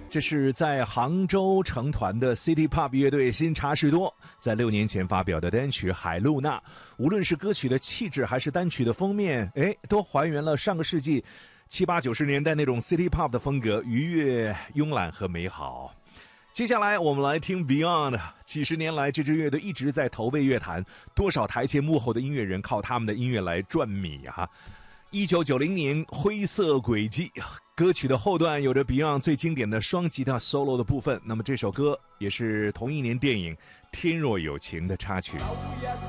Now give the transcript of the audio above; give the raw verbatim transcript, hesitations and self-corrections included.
这是在杭州成团的 City Pop 乐队新查士多在六年前发表的单曲《海露娜》，无论是歌曲的气质还是单曲的封面，哎，都还原了上个世纪七八九十年代那种 City Pop 的风格，愉悦、慵懒和美好。接下来我们来听 Beyond， 几十年来这支乐队一直在投喂乐坛，多少台前幕后的音乐人靠他们的音乐来赚米啊！一九九零年《灰色轨迹》歌曲的后段有着 Beyond 最经典的双吉他 solo 的部分，那么这首歌也是同一年电影《天若有情》的插曲。